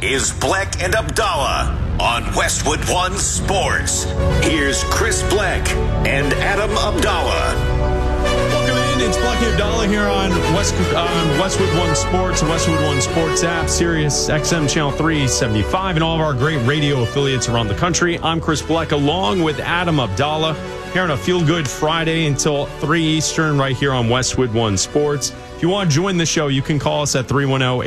is Bleck and Abdallah on Westwood One Sports. Here's Chris Bleck and Adam Abdallah. Welcome in. It's Bleck and Abdallah here on Westwood One Sports and Westwood One Sports app, Sirius XM Channel 375, and all of our great radio affiliates around the country. I'm Chris Bleck along with Adam Abdallah here on a Feel Good Friday until 3 Eastern right here on Westwood One Sports. If you want to join the show, you can call us at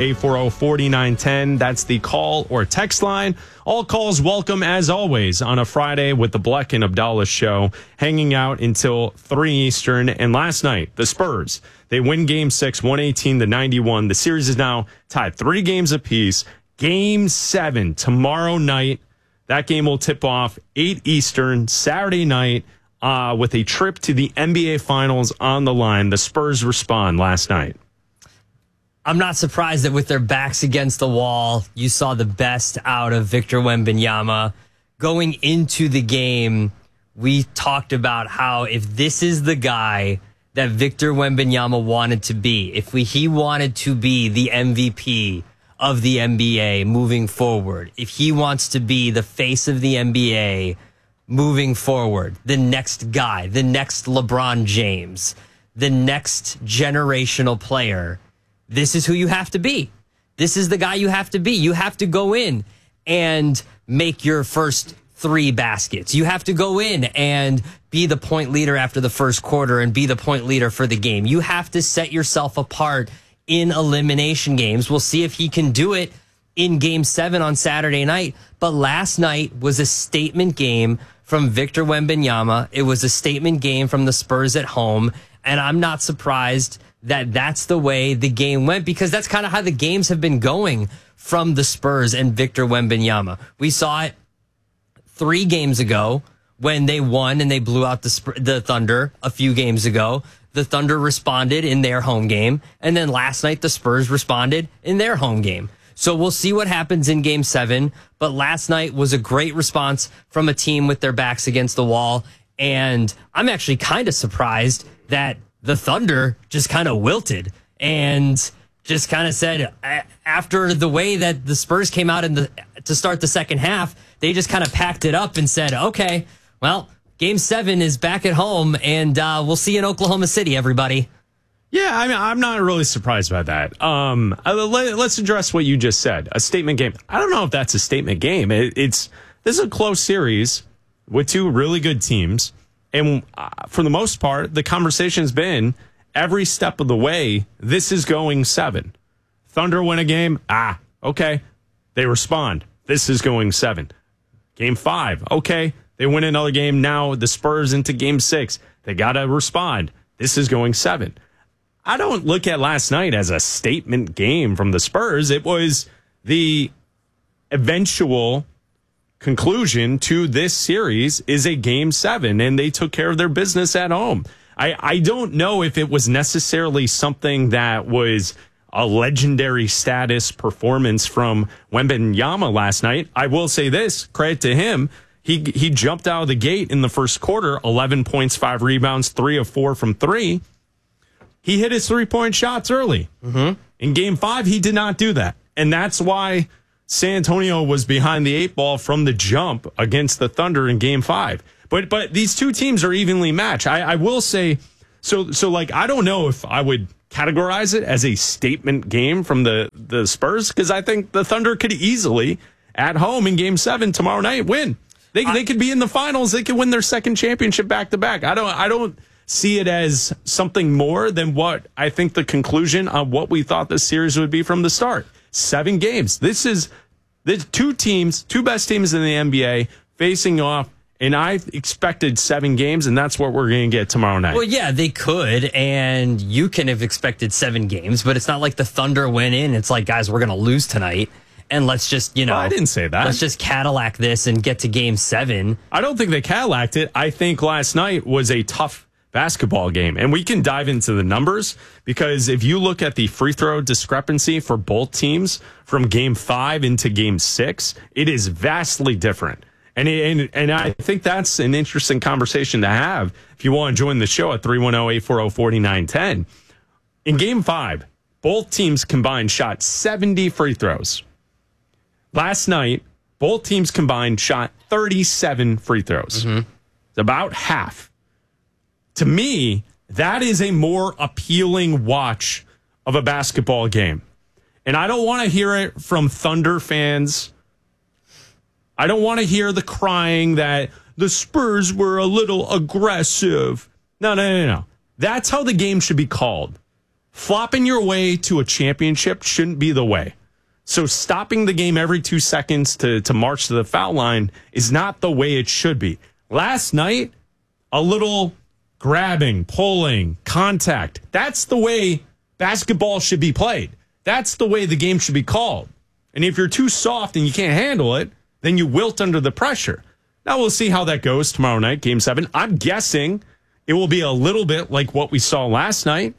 310-840-4910. That's the call or text line. All calls welcome, as always, on a Friday with the Bleck and Abdallah show, hanging out until 3 Eastern. And last night, the Spurs, they win Game 6, 118-91. The series is now tied 3 games apiece. Game 7 tomorrow night. That game will tip off 8 Eastern, Saturday night. With a trip to the NBA Finals on the line. The Spurs respond last night. I'm not surprised that with their backs against the wall, you saw the best out of Victor Wembanyama. Going into the game, we talked about how if this is the guy that Victor Wembanyama wanted to be, if he wanted to be the MVP of the NBA moving forward, if he wants to be the face of the NBA moving forward, the next guy, the next LeBron James, the next generational player, this is who you have to be. This is the guy you have to be. You have to go in and make your first 3 baskets. You have to go in and be the point leader after the first quarter and be the point leader for the game. You have to set yourself apart in elimination games. We'll see if he can do it in Game 7 on Saturday night. But last night was a statement game from Victor Wembanyama. It was a statement game from the Spurs at home, and I'm not surprised that that's the way the game went, because that's kind of how the games have been going from the Spurs and Victor Wembanyama. We saw it 3 games ago when they won and they blew out the Thunder a few games ago. The Thunder responded in their home game, and then last night the Spurs responded in their home game. So we'll see what happens in Game 7. But last night was a great response from a team with their backs against the wall. And I'm actually kind of surprised that the Thunder just kind of wilted and just kind of said, after the way that the Spurs came out to start the second half, they just kind of packed it up and said, okay, well, Game 7 is back at home, and we'll see you in Oklahoma City, everybody. Yeah, I mean, I'm not really surprised by that. Let's address what you just said. A statement game. I don't know if that's a statement game. This is a close series with 2 really good teams. And for the most part, the conversation's been every step of the way, this is going 7. Thunder win a game. Okay. They respond. This is going 7. Game 5. Okay. They win another game. Now the Spurs into Game 6. They got to respond. This is going 7. I don't look at last night as a statement game from the Spurs. It was the eventual conclusion to this series is a Game 7, and they took care of their business at home. I don't know if it was necessarily something that was a legendary status performance from Wembanyama last night. I will say this, credit to him. He jumped out of the gate in the first quarter, 11 points, 5 rebounds, 3 of 4 from 3. He hit his 3-point shots early. Mm-hmm. In Game 5, he did not do that. And that's why San Antonio was behind the 8 ball from the jump against the Thunder in Game 5. But these 2 teams are evenly matched. I will say, so like, I don't know if I would categorize it as a statement game from the Spurs, because I think the Thunder could easily, at home in Game 7 tomorrow night, win. They could be in the finals. They could win their second championship back-to-back. I don't see it as something more than what I think the conclusion on what we thought this series would be from the start. 7 games. This is the 2 best teams in the NBA facing off, and I expected 7 games, and that's what we're going to get tomorrow night. Well, yeah, they could, and you can have expected 7 games, but it's not like the Thunder went in. It's like, guys, we're going to lose tonight, and let's just, Well, I didn't say that. Let's just Cadillac this and get to Game 7. I don't think they Cadillacked it. I think last night was a tough basketball game. And we can dive into the numbers, because if you look at the free throw discrepancy for both teams from Game 5 into Game 6, it is vastly different. And I think that's an interesting conversation to have if you want to join the show at 310-840-4910. In Game 5, both teams combined shot 70 free throws. Last night, both teams combined shot 37 free throws. It's about half. To me, that is a more appealing watch of a basketball game. And I don't want to hear it from Thunder fans. I don't want to hear the crying that the Spurs were a little aggressive. No. That's how the game should be called. Flopping your way to a championship shouldn't be the way. So stopping the game every 2 seconds to march to the foul line is not the way it should be. Last night, a little grabbing, pulling, contact. That's the way basketball should be played. That's the way the game should be called. And if you're too soft and you can't handle it, then you wilt under the pressure. Now we'll see how that goes tomorrow night, Game 7. I'm guessing it will be a little bit like what we saw last night.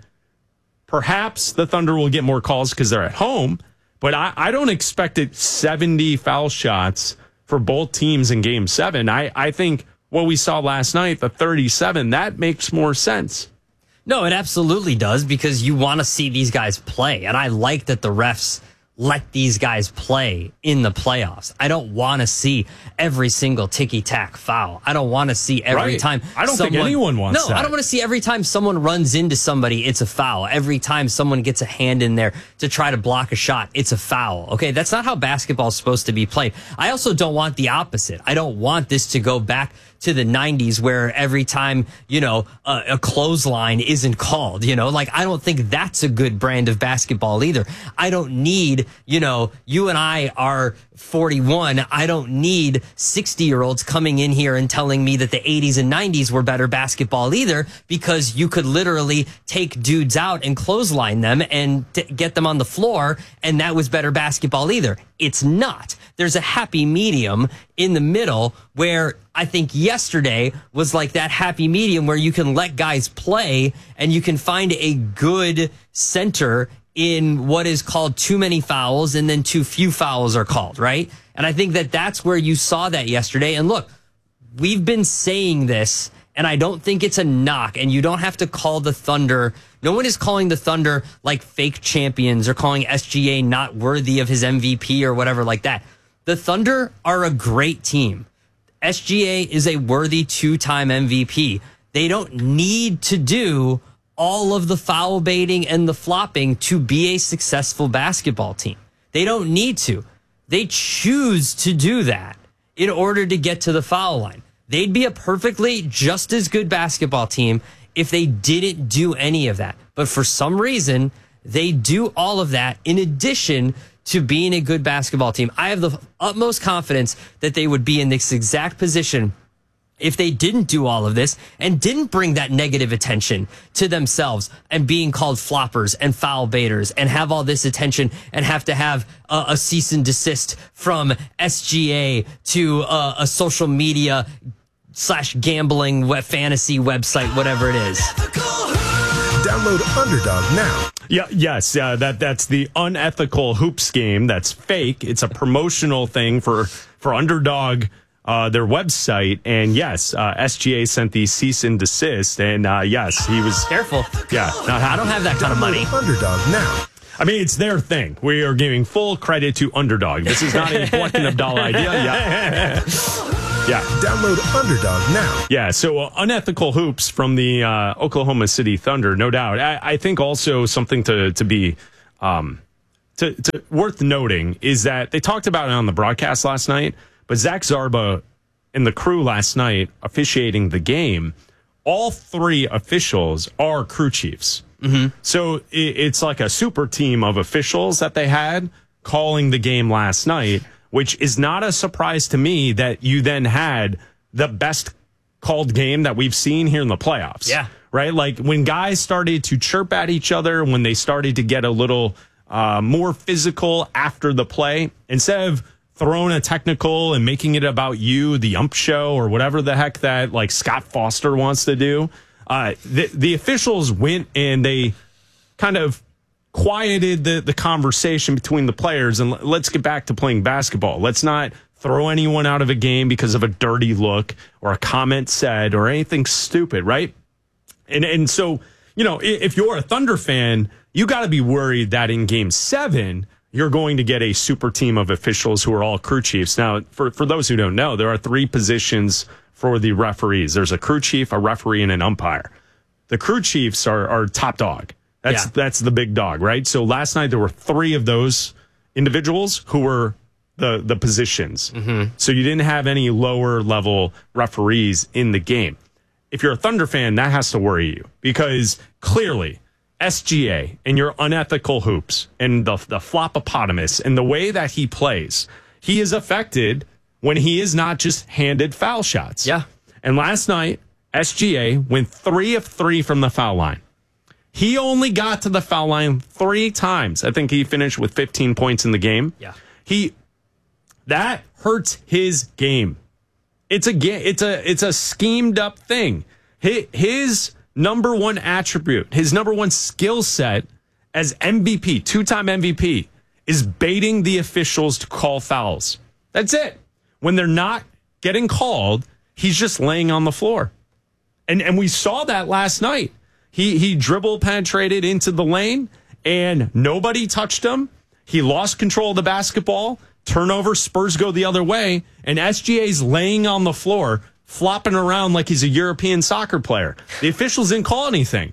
Perhaps the Thunder will get more calls because they're at home, but I don't expect it 70 foul shots for both teams in Game 7. I think what we saw last night, the 37, that makes more sense. No, it absolutely does, because you want to see these guys play. And I like that the refs let these guys play in the playoffs. I don't want to see every single ticky-tack foul. I don't want to see every time. I don't think anyone wants that. No, I don't want to see every time someone runs into somebody, it's a foul. Every time someone gets a hand in there to try to block a shot, it's a foul. Okay, that's not how basketball is supposed to be played. I also don't want the opposite. I don't want this to go back to the 90s where every time, a clothesline isn't called, like I don't think that's a good brand of basketball either. I don't need, you and I are 41. I don't need 60-year-olds coming in here and telling me that the 80s and 90s were better basketball either, because you could literally take dudes out and clothesline them and get them on the floor, and that was better basketball either. It's not. There's a happy medium in the middle where I think yesterday was like that happy medium where you can let guys play and you can find a good center in what is called too many fouls and then too few fouls are called, right? And I think that that's where you saw that yesterday. And look, we've been saying this, and I don't think it's a knock, and you don't have to call the Thunder. No one is calling the Thunder like fake champions or calling SGA not worthy of his MVP or whatever like that. The Thunder are a great team. SGA is a worthy 2-time MVP. They don't need to do all of the foul baiting and the flopping to be a successful basketball team. They don't need to. They choose to do that in order to get to the foul line. They'd be a perfectly just as good basketball team if they didn't do any of that. But for some reason, they do all of that in addition to being a good basketball team. I have the utmost confidence that they would be in this exact position if they didn't do all of this and didn't bring that negative attention to themselves and being called floppers and foul baiters and have all this attention and have to have a cease and desist from SGA to a social media / gambling fantasy website, whatever it is. Download Underdog now. Yes, that's the unethical hoops game. That's fake. It's a promotional thing for Underdog, their website. And yes, SGA sent the cease and desist. And yes, he was careful. Yeah, I don't have that kind of money. Underdog now. I mean, it's their thing. We are giving full credit to Underdog. This is not a Black and Abdallah idea. Yeah. Download Underdog now. Yeah, so unethical hoops from the Oklahoma City Thunder, no doubt. I think also something to be worth noting is that they talked about it on the broadcast last night, but Zach Zarba and the crew last night officiating the game, all 3 officials are crew chiefs. Mm-hmm. So it's like a super team of officials that they had calling the game last night, which is not a surprise to me that you then had the best called game that we've seen here in the playoffs. Yeah. Right? Like when guys started to chirp at each other, when they started to get a little more physical after the play, instead of throwing a technical and making it about you, the ump show, or whatever the heck that like Scott Foster wants to do, the officials went and they kind of quieted the conversation between the players, and let's get back to playing basketball. Let's not throw anyone out of a game because of a dirty look or a comment said or anything stupid, right? And so, if you're a Thunder fan, you got to be worried that in Game 7, you're going to get a super team of officials who are all crew chiefs. Now, for those who don't know, there are 3 positions for the referees. There's a crew chief, a referee, and an umpire. The crew chiefs are top dog. That's the big dog, right? So last night there were 3 of those individuals who were the positions. Mm-hmm. So you didn't have any lower level referees in the game. If you're a Thunder fan, that has to worry you because clearly SGA and your unethical hoops and the flopopotamus and the way that he plays, he is affected when he is not just handed foul shots. Yeah. And last night, SGA went 3 of 3 from the foul line. He only got to the foul line 3 times. I think he finished with 15 points in the game. Yeah. That hurts his game. It's a schemed up thing. His number one attribute, his number one skill set as MVP, 2-time MVP, is baiting the officials to call fouls. That's it. When they're not getting called, he's just laying on the floor. And we saw that last night. He dribble penetrated into the lane and nobody touched him. He lost control of the basketball. Turnover, Spurs go the other way, and SGA's laying on the floor, flopping around like he's a European soccer player. The officials didn't call anything.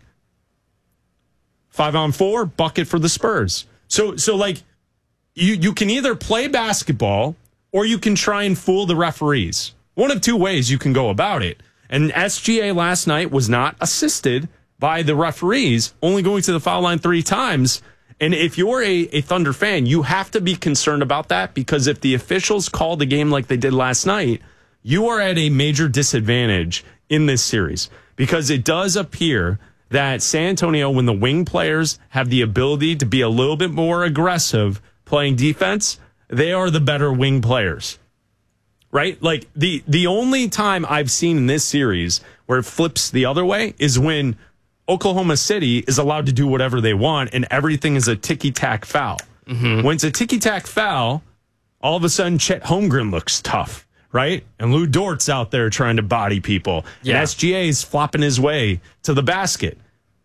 5-on-4, bucket for the Spurs. So like, you can either play basketball or you can try and fool the referees. One of 2 ways you can go about it. And SGA last night was not assisted by the referees, only going to the foul line 3 times. And if you're a Thunder fan, you have to be concerned about that because if the officials call the game like they did last night, you are at a major disadvantage in this series because it does appear that San Antonio, when the wing players have the ability to be a little bit more aggressive playing defense, they are the better wing players, right? Like the only time I've seen in this series where it flips the other way is when Oklahoma City is allowed to do whatever they want and everything is a ticky-tack foul. Mm-hmm. When it's a ticky-tack foul, all of a sudden Chet Holmgren looks tough, right? And Lou Dort's out there trying to body people. Yeah. And SGA is flopping his way to the basket.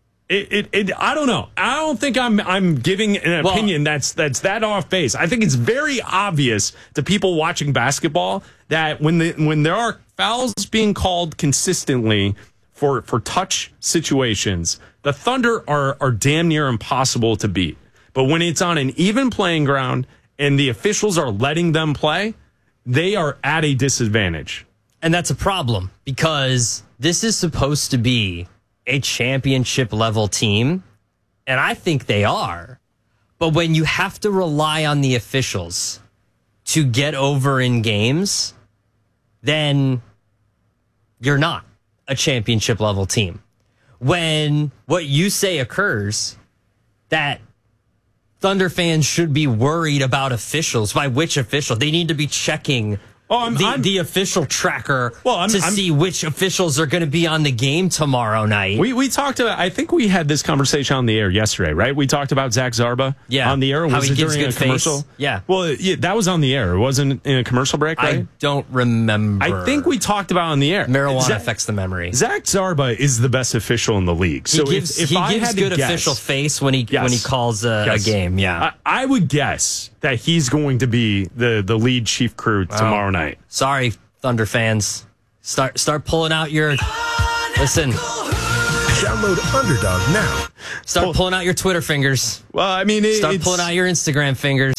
I don't know. I don't think I'm giving an opinion that's that off base. I think it's very obvious to people watching basketball that when there are fouls being called consistently for touch situations, the Thunder are damn near impossible to beat. But when it's on an even playing ground and the officials are letting them play, they are at a disadvantage. And that's a problem because this is supposed to be a championship level team, and I think they are. But when you have to rely on the officials to get over in games, then you're not a championship level team. When what you say occurs, that Thunder fans should be worried about officials. By which official? They need to be checking the official tracker to see which officials are going to be on the game tomorrow night. We talked about, I think we had this conversation on the air yesterday, right? We talked about Zach Zarba on the air. Was it during a commercial? Face. Yeah. Well, that was on the air. It wasn't in a commercial break, right? I don't remember. I think we talked about on the air. Marijuana affects the memory. Zach Zarba is the best official in the league. So he gives good official face when he calls a game. Yeah. I would guess that he's going to be the lead chief crew tomorrow night. Sorry, Thunder fans. Start pulling out your... Listen. Download Underdog now. Start pulling out your Twitter fingers. Well, I mean... Start pulling out your Instagram fingers.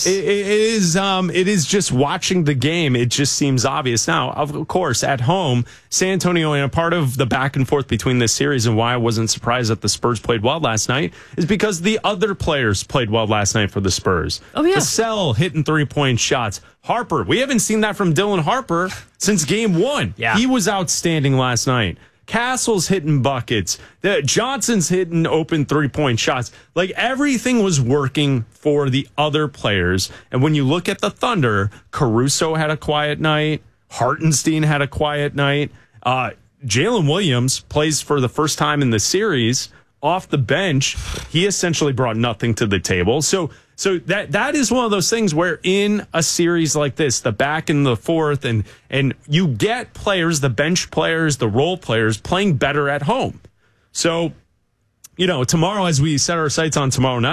It is just watching the game. It just seems obvious. Now, of course, at home, San Antonio, and a part of the back and forth between this series and why I wasn't surprised that the Spurs played well last night is because the other players played well last night for the Spurs. Oh, yeah. Vassell hitting 3-point shots. Harper, we haven't seen that from Dylan Harper since game 1. Yeah. He was outstanding last night. Castle's hitting buckets. Johnson's hitting open 3-point shots. Like everything was working for the other players. And when you look at the Thunder, Caruso had a quiet night. Hartenstein had a quiet night. Jalen Williams plays for the first time in the series off the bench. He essentially brought nothing to the table. So that is one of those things where in a series like this, the back and the forth, and you get players, the bench players, the role players playing better at home. So, tomorrow, as we set our sights on tomorrow night,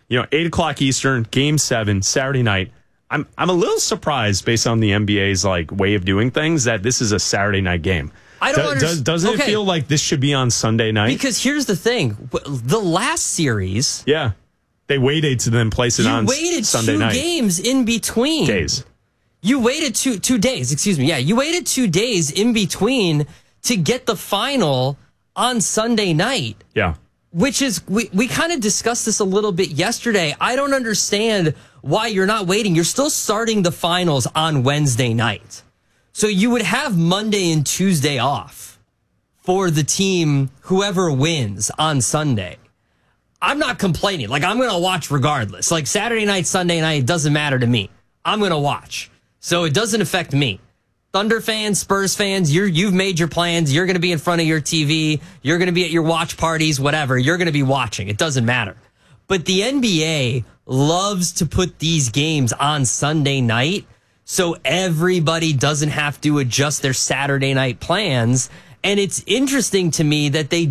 8 o'clock Eastern, Game 7, Saturday night. I'm a little surprised based on the NBA's way of doing things that this is a Saturday night game. I don't understand. Doesn't it feel like this should be on Sunday night? Because here's the thing: the last series, yeah, they waited to then place it on Sunday night. You waited 2 games in between. Days. You waited 2 days. Excuse me. Yeah, you waited 2 days in between to get the final on Sunday night. Yeah. Which is, we kind of discussed this a little bit yesterday. I don't understand why you're not waiting. You're still starting the finals on Wednesday night. So you would have Monday and Tuesday off for the team, whoever wins on Sunday. I'm not complaining. I'm going to watch regardless. Saturday night, Sunday night, it doesn't matter to me. I'm going to watch. So it doesn't affect me. Thunder fans, Spurs fans, you've made your plans. You're going to be in front of your TV. You're going to be at your watch parties, whatever. You're going to be watching. It doesn't matter. But the NBA loves to put these games on Sunday night so everybody doesn't have to adjust their Saturday night plans. And it's interesting to me that they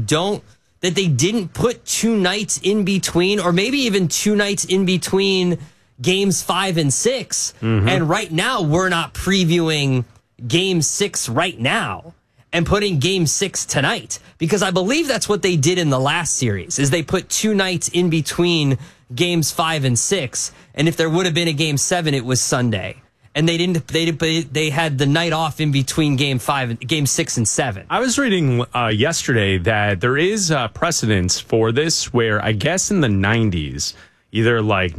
didn't put 2 nights in between, or maybe even 2 nights in between games 5 and 6. Mm-hmm. And right now we're not previewing Game 6 right now and putting Game 6 tonight, because I believe that's what they did in the last series, is they put 2 nights in between games 5 and 6. And if there would have been a Game 7, it was Sunday. And they had the night off in between Game 6 and 7. I was reading yesterday that there is precedence for this, where I guess in the 90s, either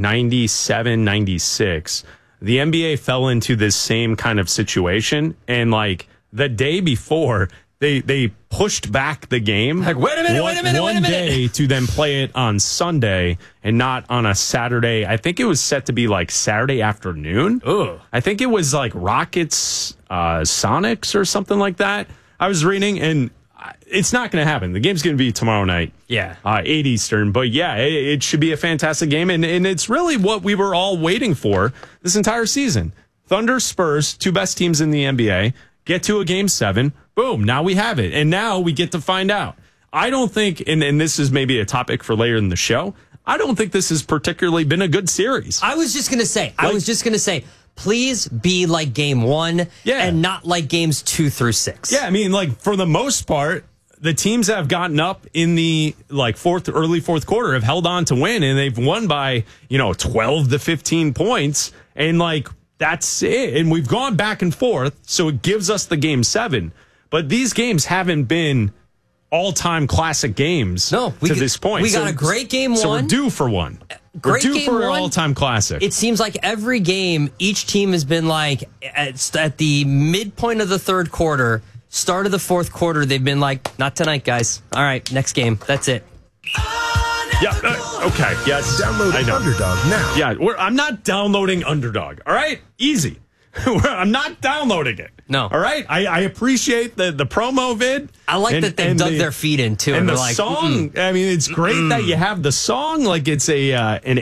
97, 96, the NBA fell into this same kind of situation, and the day before they pushed back the game. Wait a minute. One day to then play it on Sunday and not on a Saturday. I think it was set to be Saturday afternoon. Ugh. I think it was Rockets, Sonics or something like that. I was reading, and it's not going to happen. The game's going to be tomorrow night. Yeah. 8 Eastern. But yeah, it should be a fantastic game. And it's really what we were all waiting for this entire season. Thunder, Spurs, 2 best teams in the NBA, get to a Game 7. Boom. Now we have it. And now we get to find out. I don't think, and this is maybe a topic for later in the show, I don't think this has particularly been a good series. I was just going to say, please be like Game 1 and not like Games 2 through 6. Yeah, I mean, for the most part, the teams that have gotten up in the early fourth quarter have held on to win, and they've won by 12 to 15 points, and that's it. And we've gone back and forth, so it gives us the Game 7. But these games haven't been all-time classic games to this point. We got a great Game 1. So we're due for one. Great we're due Game for an 1. all-time classic. It seems like every game, each team has been at the midpoint of the third quarter, start of the fourth quarter, they've been not tonight, guys. All right, next game. That's it. Yeah. Okay. Yes. Download Underdog now. Yeah. I'm not downloading Underdog. All right. Easy. I'm not downloading it. No. All right. I appreciate the promo vid. I like that they dug their feet in too. And the song. I mean, it's great that you have the song. It's an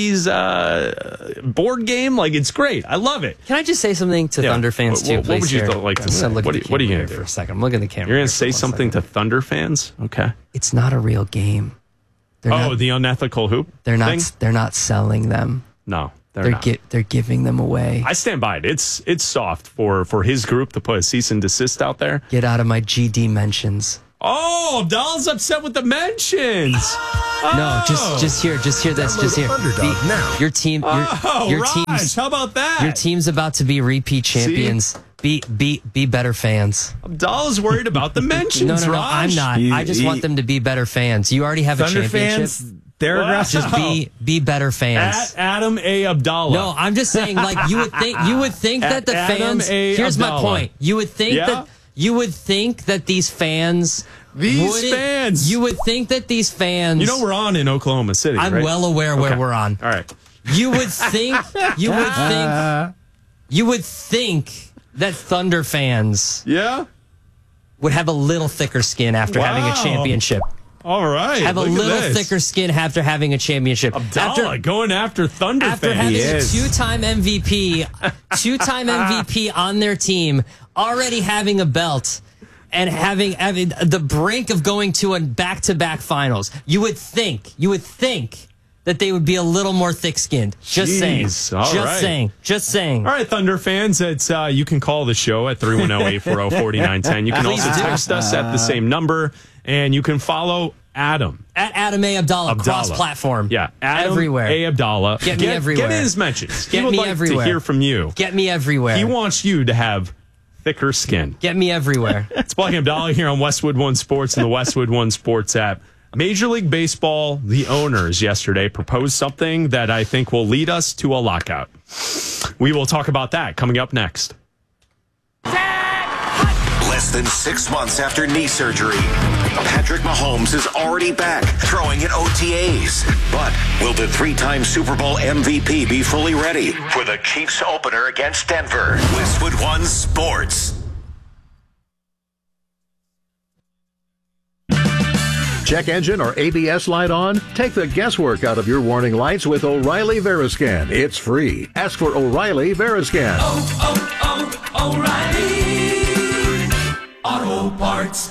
80s board game. It's great. I love it. Can I just say something to Thunder fans too? What would you like to say? What are you going to do for a second? I'm looking at the camera. You're going to say something to Thunder fans? Okay. It's not a real game. The unethical hoop. They're not. thing? They're not selling them. No. They're giving them away. I stand by it. It's soft for his group to put a cease and desist out there. Get out of my GD mentions. Oh, Dahl's upset with the mentions. No, just hear this. Just hear. Underdog now. Your team. Your team's. How about that? Your team's about to be repeat champions. Be better fans. Dahl is worried about the mentions. No, Raj. I'm not. I just want them to be better fans. You already have Thunder a championship. fans, they're aggressive. Just be better fans. At Adam A. Abdallah. No, I'm just saying. You would think that the Adam fans. A. Here's my Abdallah. point. You would think that these fans. You would think that these fans. We're on in Oklahoma City. I'm right? well aware where we're on. All right. You would think that Thunder fans would have a little thicker skin after having a championship. All right. Have a little thicker skin after having a championship. Abdallah going after Thunder after fans. having a two-time MVP on their team, already having a belt, and having the brink of going to a back-to-back finals. You would think that they would be a little more thick-skinned. Just saying. Just saying. All right, Thunder fans, you can call the show at 310-840-4910. You can also text us at the same number, and you can follow Adam. At Adam A. Abdallah. Cross-platform. Yeah, Adam everywhere. A. Abdallah. Get me everywhere. Get his mentions. Get he would me like everywhere. to hear from you. Get me everywhere. He wants you to have thicker skin. Get me everywhere. It's Black and Abdallah here on Westwood One Sports and the Westwood One Sports app. Major League Baseball, the owners yesterday proposed something that I think will lead us to a lockout. We will talk about that coming up next. Less than 6 months after knee surgery, Patrick Mahomes is already back throwing in OTAs. But will the 3-time Super Bowl MVP be fully ready for the Chiefs opener against Denver? Westwood One Sports. Check engine or ABS light on? Take the guesswork out of your warning lights with O'Reilly Veriscan. It's free. Ask for O'Reilly Veriscan. O'Reilly Auto Parts.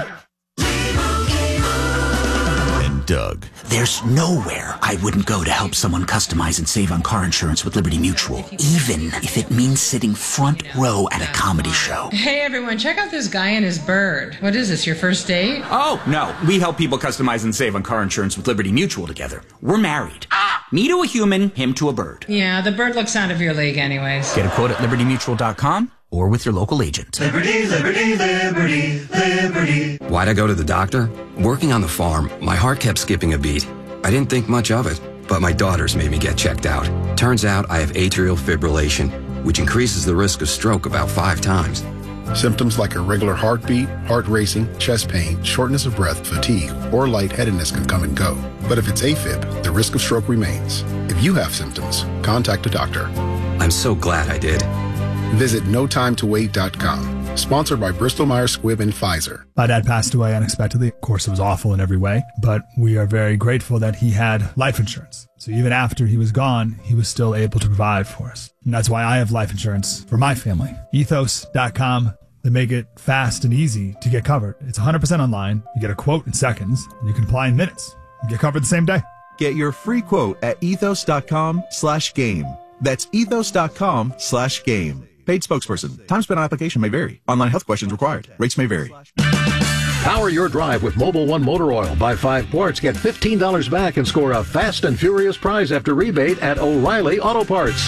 And Doug. There's nowhere I wouldn't go to help someone customize and save on car insurance with Liberty Mutual, even if it means sitting front row at a comedy show. Hey everyone, check out this guy and his bird. What is this, your first date? Oh, no. We help people customize and save on car insurance with Liberty Mutual together. We're married. Me to a human, him to a bird. Yeah, the bird looks out of your league anyways. Get a quote at libertymutual.com or with your local agent. Liberty, liberty, liberty, liberty. Why'd I go to the doctor? Working on the farm, my heart kept skipping a beat. I didn't think much of it, but my daughters made me get checked out. Turns out I have atrial fibrillation, which increases the risk of stroke about 5 times. Symptoms like irregular heartbeat, heart racing, chest pain, shortness of breath, fatigue, or lightheadedness can come and go. But if it's AFib, the risk of stroke remains. If you have symptoms, contact a doctor. I'm so glad I did. Visit NoTimeToWait.com. Sponsored by Bristol-Myers Squibb and Pfizer. My dad passed away unexpectedly. Of course, it was awful in every way, but we are very grateful that he had life insurance. So even after he was gone, he was still able to provide for us. And that's why I have life insurance for my family. Ethos.com. They make it fast and easy to get covered. It's 100% online. You get a quote in seconds, and you can apply in minutes. You get covered the same day. Get your free quote at ethos.com/game. That's ethos.com/game. Paid spokesperson. Time spent on application may vary. Online health questions required. Rates may vary. Power your drive with Mobil 1 Motor Oil. Buy 5 quarts, get $15 back, and score a fast and furious prize after rebate at O'Reilly Auto Parts.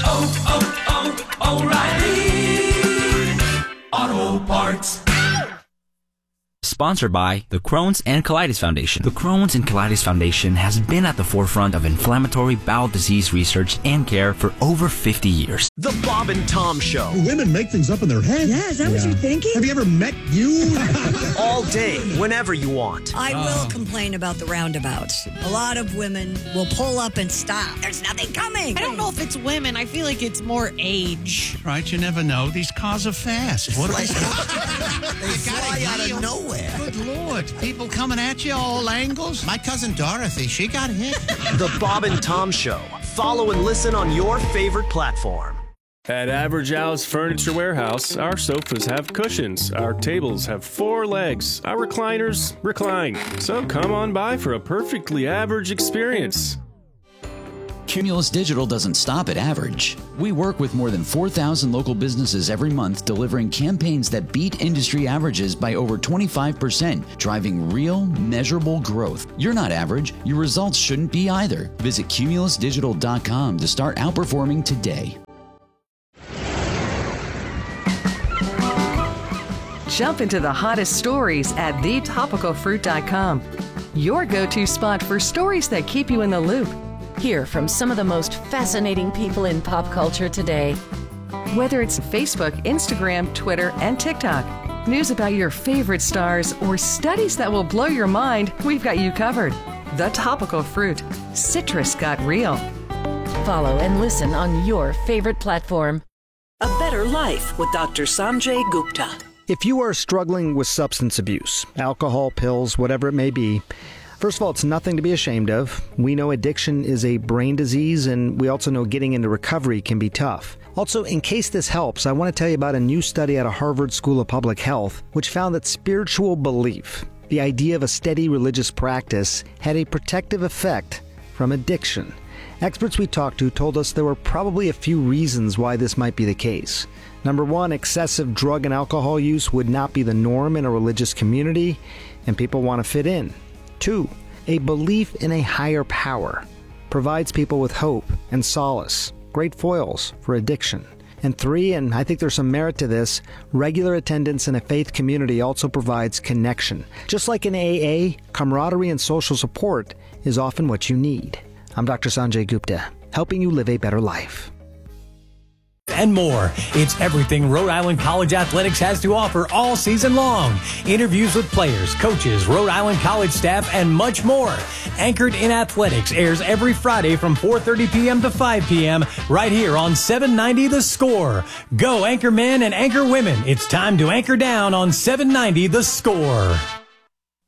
O'Reilly Auto Parts. Sponsored by the Crohn's and Colitis Foundation. The Crohn's and Colitis Foundation has been at the forefront of inflammatory bowel disease research and care for over 50 years. The Bob and Tom Show. Women make things up in their head. Yeah, is that what you're thinking? Have you ever met you? All day, whenever you want. I will complain about the roundabouts. A lot of women will pull up and stop. There's nothing coming. I don't know if it's women. I feel like it's more age. Right, you never know. These cars are fast. What They fly out of nowhere. Good Lord. People coming at you all angles. My cousin Dorothy, she got hit. The Bob and Tom Show. Follow and listen on your favorite platform. At Average Al's Furniture Warehouse, our sofas have cushions, our tables have 4 legs, our recliners recline. So come on by for a perfectly average experience. Cumulus Digital doesn't stop at average. We work with more than 4,000 local businesses every month, delivering campaigns that beat industry averages by over 25%, driving real, measurable growth. You're not average. Your results shouldn't be either. Visit cumulusdigital.com to start outperforming today. Jump into the hottest stories at thetopicalfruit.com. Your go-to spot for stories that keep you in the loop. Hear from some of the most fascinating people in pop culture today. Whether it's Facebook, Instagram, Twitter, and TikTok, news about your favorite stars, or studies that will blow your mind, we've got you covered. The Topical Fruit. Citrus got real. Follow and listen on your favorite platform. A Better Life with Dr. Sanjay Gupta. If you are struggling with substance abuse, alcohol, pills, whatever it may be, first of all, it's nothing to be ashamed of. We know addiction is a brain disease, and we also know getting into recovery can be tough. Also, in case this helps, I want to tell you about a new study out of Harvard School of Public Health, which found that spiritual belief, the idea of a steady religious practice, had a protective effect from addiction. Experts we talked to told us there were probably a few reasons why this might be the case. Number one, excessive drug and alcohol use would not be the norm in a religious community, and people want to fit in. 2, a belief in a higher power provides people with hope and solace, great foils for addiction. And 3, and I think there's some merit to this, regular attendance in a faith community also provides connection. Just like in AA, camaraderie and social support is often what you need. I'm Dr. Sanjay Gupta, helping you live a better life. And more. It's everything Rhode Island College Athletics has to offer all season long. Interviews with players, coaches, Rhode Island College staff, and much more. Anchored in Athletics airs every Friday from 4:30 p.m. to 5 p.m. right here on 790 The Score. Go Anchor Men and Anchor Women. It's time to anchor down on 790 The Score.